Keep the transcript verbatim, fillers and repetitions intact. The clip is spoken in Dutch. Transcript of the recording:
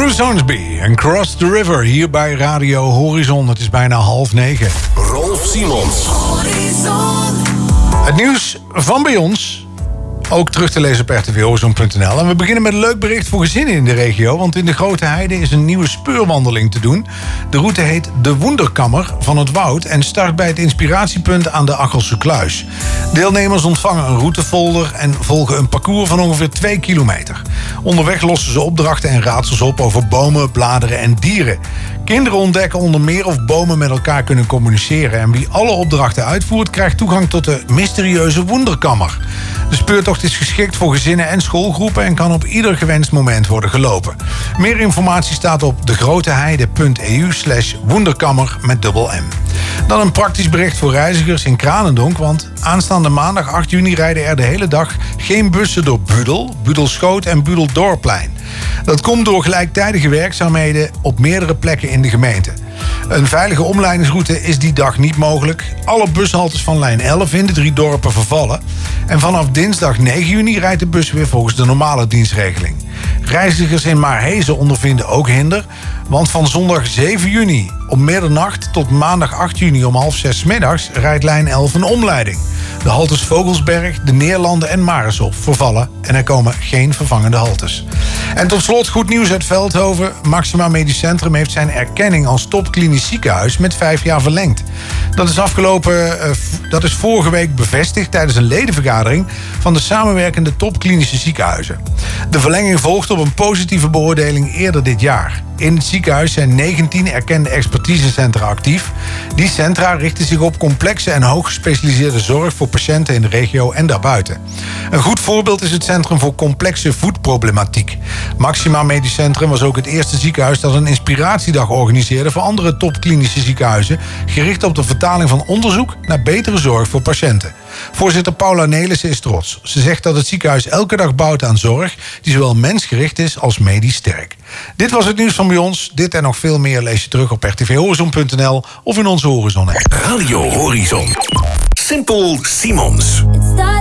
Bruce Hornsby en Cross the River hier bij Radio Horizon. Het is bijna half negen. Rolf Simons. Het nieuws van bij ons, ook terug te lezen op r t v horizon punt n l. En we beginnen met een leuk bericht voor gezinnen in de regio. Want in de Grote Heide is een nieuwe speurwandeling te doen. De route heet de Wonderkammer van het Woud en start bij het inspiratiepunt aan de Achelse Kluis. Deelnemers ontvangen een routefolder en volgen een parcours van ongeveer twee kilometer. Onderweg lossen ze opdrachten en raadsels op over bomen, bladeren en dieren. Kinderen ontdekken onder meer of bomen met elkaar kunnen communiceren. En wie alle opdrachten uitvoert, krijgt toegang tot de mysterieuze Wonderkammer. De speurtocht is geschikt voor gezinnen en schoolgroepen en kan op ieder gewenst moment worden gelopen. Meer informatie staat op degroteheide punt e u slash wonderkammer met dubbel M. Dan een praktisch bericht voor reizigers in Kranendonk, want aanstaande maandag acht juni rijden er de hele dag geen bussen door Budel, Budelschoot en Budeldorpplein. Dat komt door gelijktijdige werkzaamheden op meerdere plekken in de gemeente. Een veilige omleidingsroute is die dag niet mogelijk. Alle bushaltes van lijn elf in de drie dorpen vervallen. En vanaf dinsdag negen juni rijdt de bus weer volgens de normale dienstregeling. Reizigers in Maarhezen ondervinden ook hinder. Want van zondag zeven juni om middernacht tot maandag acht juni om half zes 's middags rijdt lijn elf een omleiding. De haltes Vogelsberg, de Neerlanden en Mareshof vervallen en er komen geen vervangende haltes. En tot slot goed nieuws uit Veldhoven. Maxima Medisch Centrum heeft zijn erkenning als topklinisch ziekenhuis met vijf jaar verlengd. Dat is afgelopen, uh, dat is vorige week bevestigd tijdens een ledenvergadering van de samenwerkende topklinische ziekenhuizen. De verlenging volgt op een positieve beoordeling eerder dit jaar. In het ziekenhuis zijn negentien erkende expertisecentra actief. Die centra richten zich op complexe en hooggespecialiseerde zorg voor patiënten in de regio en daarbuiten. Een goed voorbeeld is het Centrum voor Complexe Voetproblematiek. Maxima Medisch Centrum was ook het eerste ziekenhuis dat een inspiratiedag organiseerde voor andere topklinische ziekenhuizen, gericht op de vertaling van onderzoek naar betere zorg voor patiënten. Voorzitter Paula Nelissen is trots. Ze zegt dat het ziekenhuis elke dag bouwt aan zorg die zowel mensgericht is als medisch sterk. Dit was het nieuws van bij ons. Dit en nog veel meer lees je terug op r t v horizon punt n l of in onze Horizon app. Radio Horizon. Simpel Simons.